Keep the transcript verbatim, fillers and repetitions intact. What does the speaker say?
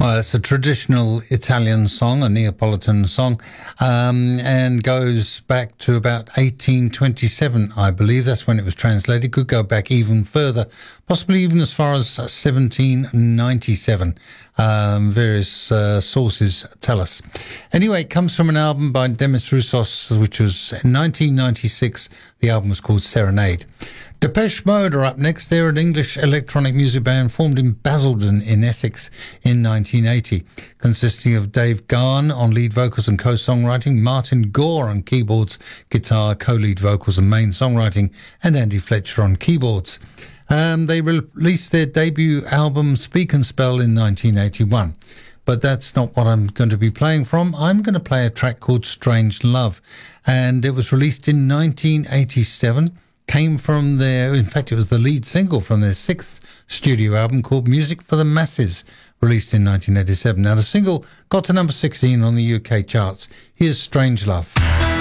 Well, it's a traditional Italian song, a Neapolitan song, um, and goes back to about eighteen twenty-seven, I believe. That's when it was translated. Could go back even further, possibly even as far as seventeen ninety-seven. Um, various uh, sources tell us. Anyway, it comes from an album by Demis Roussos, which was in nineteen ninety-six. The album was called Serenade. Depeche Mode are up next. They're an English electronic music band formed in Basildon in Essex in nineteen eighty, consisting of Dave Garn on lead vocals and co-songwriting, Martin Gore on keyboards, guitar, co-lead vocals and main songwriting, and Andy Fletcher on keyboards. Um, they re- released their debut album Speak and Spell in nineteen eighty-one. But that's not what I'm going to be playing from. I'm going to play a track called Strange Love, and it was released in nineteen eighty-seven. Came from their, in fact, it was the lead single from their sixth studio album called Music for the Masses, released in nineteen eighty-seven. Now, the single got to number sixteen on the U K charts. Here's Strange Love.